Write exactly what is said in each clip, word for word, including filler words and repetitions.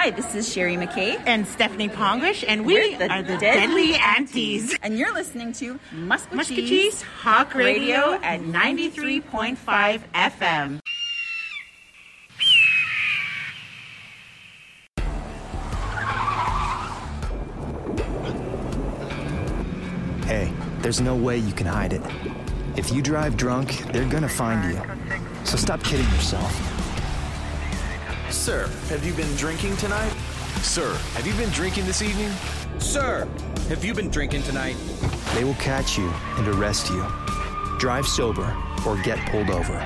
Hi, this is Sherry McKay. And Stephanie Pongish, and we We're the are the Deadly Deadly Aunties. And you're listening to Muscatcheese, Muscatcheese Hawk Radio at ninety-three point five F M. Hey, there's no way you can hide it. If you drive drunk, they're gonna find you. So stop kidding yourself. Sir, have you been drinking tonight? Sir, have you been drinking this evening? Sir, have you been drinking tonight? They will catch you and arrest you. Drive sober or get pulled over.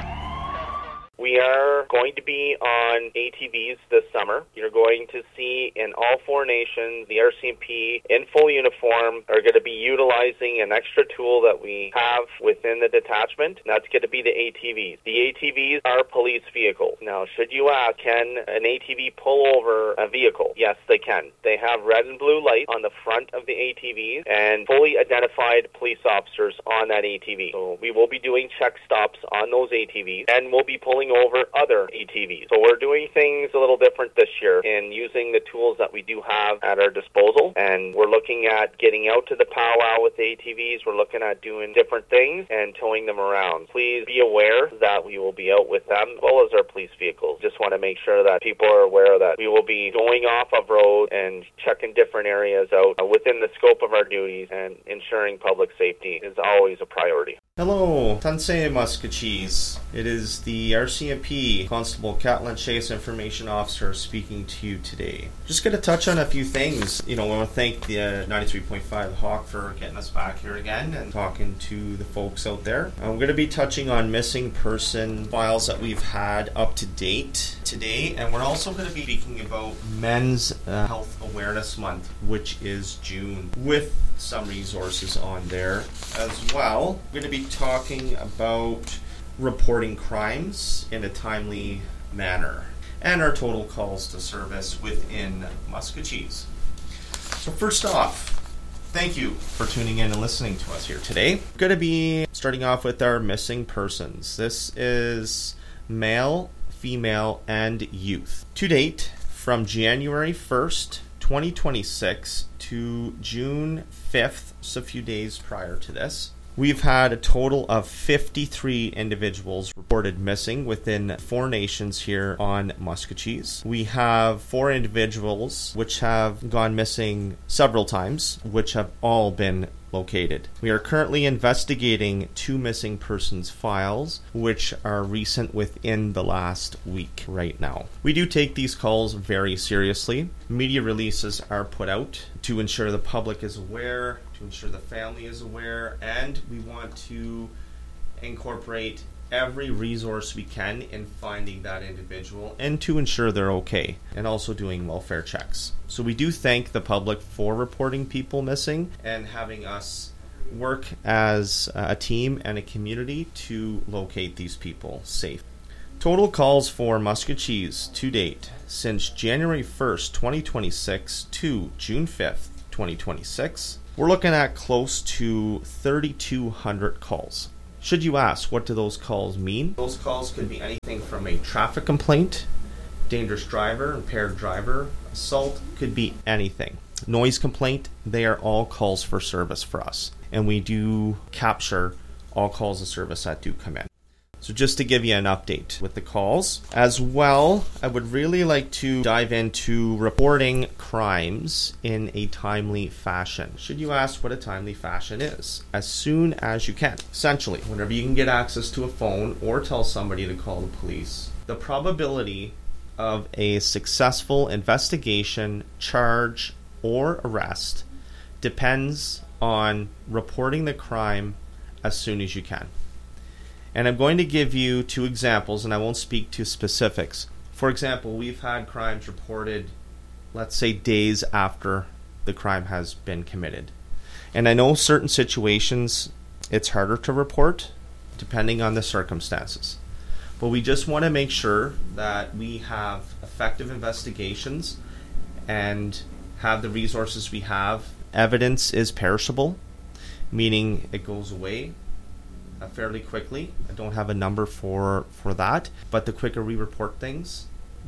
We are going to be on A T Vs this summer. You're going to see in all four nations, the R C M P in full uniform are going to be utilizing an extra tool that we have within the detachment. And that's going to be the A T Vs. The A T Vs are police vehicles. Now, should you ask, can an A T V pull over a vehicle? Yes, they can. They have red and blue lights on the front of the A T Vs and fully identified police officers on that A T V. So we will be doing check stops on those A T Vs, and we'll be pulling over other A T Vs. So we're doing things a little different this year in using the tools that we do have at our disposal, and we're looking at getting out to the powwow with the A T Vs. We're looking at doing different things and towing them around. Please be aware that we will be out with them as well as our police vehicles. Just want to make sure that people are aware that we will be going off of road and checking different areas out within the scope of our duties, and ensuring public safety is always a priority. Hello, Tansei Muscatcheese. It is the R C M P Constable Catlin Chase Information Officer speaking to you today. Just going to touch on a few things. You know, I want to thank the uh, ninety-three point five Hawk for getting us back here again and talking to the folks out there. I'm going to be touching on missing person files that we've had up to date today, and we're also going to be speaking about Men's uh, Health Awareness Month, which is June, with some resources on there as well. We're going to be talking about reporting crimes in a timely manner and our total calls to service within Muscatcheese. So first off, thank you for tuning in and listening to us here today. We're going to be starting off with our missing persons. This is male, female, and youth. To date, from January first, twenty twenty-six to June fifth, so a few days prior to this, we've had a total of fifty-three individuals reported missing within four nations here on Muscatcheese. We have four individuals which have gone missing several times, which have all been located. We are currently investigating two missing persons files, which are recent within the last week right now. We do take these calls very seriously. Media releases are put out to ensure the public is aware, to ensure the family is aware, and we want to incorporate every resource we can in finding that individual and to ensure they're okay, and also doing welfare checks. So we do thank the public for reporting people missing and having us work as a team and a community to locate these people safe. Total calls for Muscatcheese to date since January first, twenty twenty-six to June fifth, twenty twenty-six, we're looking at close to thirty-two hundred calls. Should you ask, what do those calls mean? Those calls could be anything from a traffic complaint, dangerous driver, impaired driver, assault, could be anything. Noise complaint, they are all calls for service for us. And we do capture all calls of service that do come in. So just to give you an update with the calls. As well, I would really like to dive into reporting crimes in a timely fashion. Should you ask what a timely fashion is? As soon as you can. Essentially, whenever you can get access to a phone or tell somebody to call the police, the probability of a successful investigation, charge, or arrest depends on reporting the crime as soon as you can. And I'm going to give you two examples, and I won't speak to specifics. For example, we've had crimes reported, let's say, days after the crime has been committed. And I know certain situations, it's harder to report, depending on the circumstances. But we just want to make sure that we have effective investigations and have the resources we have. Evidence is perishable, meaning it goes away Uh, fairly quickly. I don't have a number for, for that, but the quicker we report things,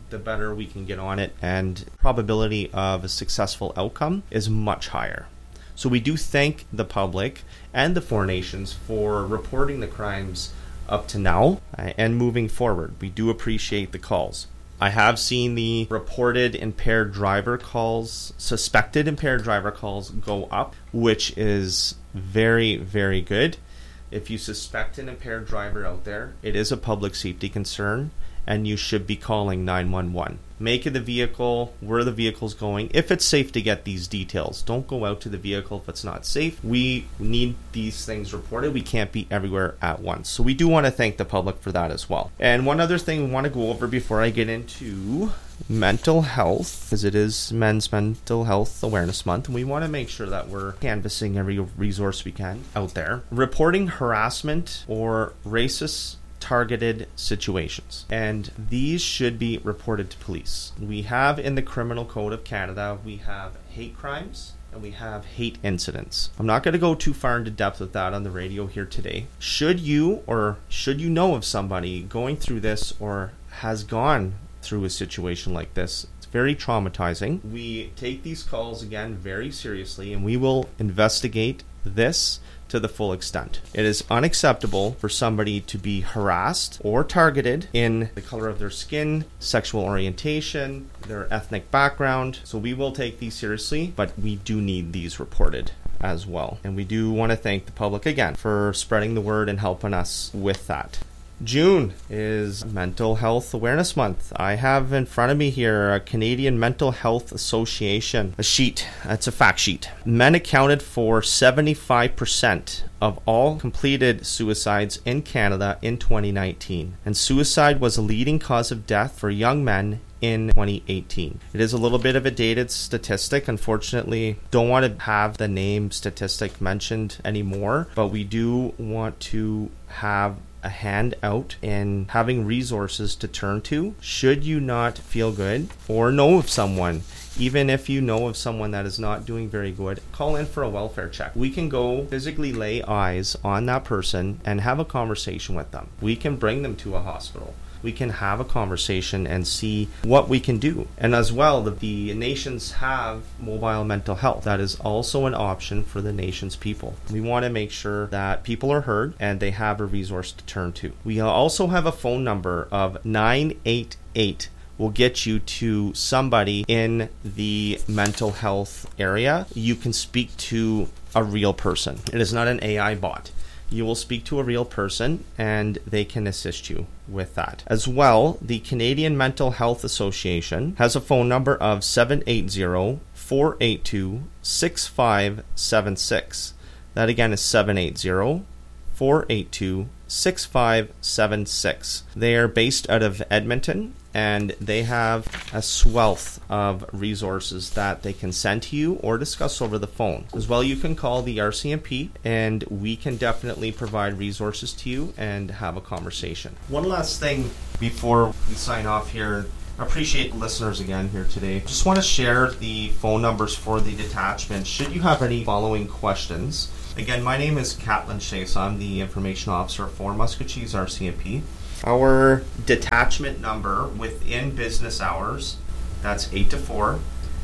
the better we can get on it, and probability of a successful outcome is much higher. So we do thank the public and the Four Nations for reporting the crimes up to now uh, and moving forward. We do appreciate the calls. I have seen the reported impaired driver calls, suspected impaired driver calls go up, which is very, very good. If you suspect an impaired driver out there, it is a public safety concern, and you should be calling nine one one. Make of the vehicle, where the vehicle's going, if it's safe to get these details. Don't go out to the vehicle if it's not safe. We need these things reported. We can't be everywhere at once. So we do want to thank the public for that as well. And one other thing we want to go over before I get into mental health, because it is Men's Mental Health Awareness Month, and we want to make sure that we're canvassing every resource we can out there. Reporting harassment or racist targeted situations, and these should be reported to police. We have in the Criminal Code of Canada, we have hate crimes and we have hate incidents. I'm not going to go too far into depth with that on the radio here today. Should you or should you know of somebody going through this or has gone through a situation like this, it's very traumatizing. We take these calls again very seriously, and we will investigate this to the full extent. It is unacceptable for somebody to be harassed or targeted in the color of their skin, sexual orientation, their ethnic background. So we will take these seriously, but we do need these reported as well. And we do want to thank the public again for spreading the word and helping us with that. June is Mental Health Awareness Month. I have in front of me here a Canadian Mental Health Association, a sheet. It's a fact sheet. Men accounted for seventy-five percent of all completed suicides in Canada in twenty nineteen, and suicide was a leading cause of death for young men in twenty eighteen. It is a little bit of a dated statistic. Unfortunately, don't want to have the name statistic mentioned anymore, but we do want to have a hand out in having resources to turn to should you not feel good or know of someone. Even if you know of someone that is not doing very good, call in for a welfare check. We can go physically lay eyes on that person and have a conversation with them. We can bring them to a hospital. We can have a conversation and see what we can do. And as well, the, the nations have mobile mental health. That is also an option for the nation's people. We want to make sure that people are heard and they have a resource to turn to. We also have a phone number of nine eight eight. Will get you to somebody in the mental health area. You can speak to a real person. It is not an A I bot. You will speak to a real person and they can assist you with that. As well, the Canadian Mental Health Association has a phone number of seven eight zero, four eight two, six five seven six. That again is seven eight zero, four eight two, six five seven six. They are based out of Edmonton, and they have a wealth of resources that they can send to you or discuss over the phone. As well, you can call the R C M P, and we can definitely provide resources to you and have a conversation. One last thing before we sign off here. I appreciate listeners again here today. Just want to share the phone numbers for the detachment should you have any following questions. Again, my name is Catlin Chase. I'm the information officer for Muscatchees R C M P. Our detachment number within business hours, that's eight to four,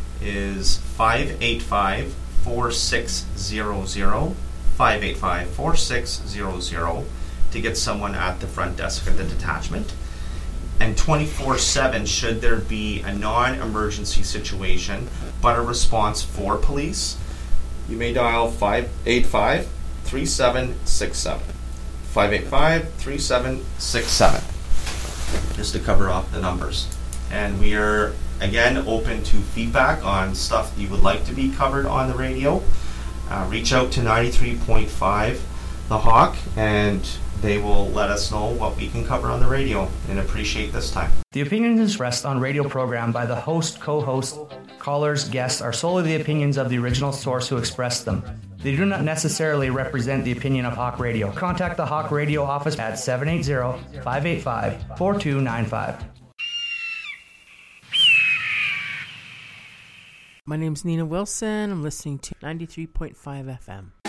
is five eight five, four six zero zero, five eight five, four six zero zero to get someone at the front desk of the detachment. And twenty-four seven should there be a non-emergency situation but a response for police, you may dial five eight five, three seven six seven. five eight five, three seven six seven. Just to cover off the numbers. And we are, again, open to feedback on stuff you would like to be covered on the radio. Uh, reach out to ninety-three point five The Hawk, and they will let us know what we can cover on the radio, and appreciate this time. The opinions expressed on radio program by the host, co-host, callers, guests are solely the opinions of the original source who expressed them. They do not necessarily represent the opinion of Hawk Radio. Contact the Hawk Radio office at seven eight zero, five eight five, four two nine five. My name's Nina Wilson. I'm listening to ninety-three point five F M.